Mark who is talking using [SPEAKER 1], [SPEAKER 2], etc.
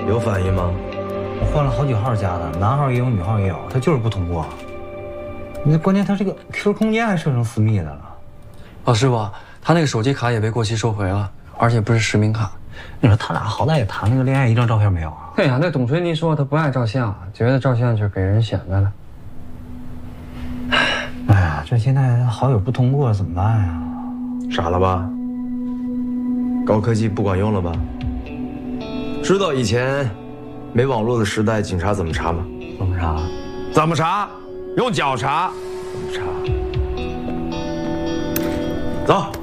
[SPEAKER 1] 有反应吗？
[SPEAKER 2] 我换了好几号加的，男号也有，女号也有，他就是不通过。那关键他这个 QQ 空间还设成私密的了。
[SPEAKER 3] 老师傅，他那个手机卡也被过期收回了，而且不是实名卡。
[SPEAKER 2] 你说他俩好歹也谈了个恋爱，一张照片没有啊？
[SPEAKER 3] 对呀，那董锤妮说他不爱照相，觉得照相就给人显摆了。
[SPEAKER 2] 哎呀，这现在好友不通过怎么办呀？
[SPEAKER 1] 傻了吧？高科技不管用了吧？知道以前没网络的时代，警察怎么查吗？
[SPEAKER 2] 怎么查？
[SPEAKER 1] 怎么查？用脚查。怎么查？走。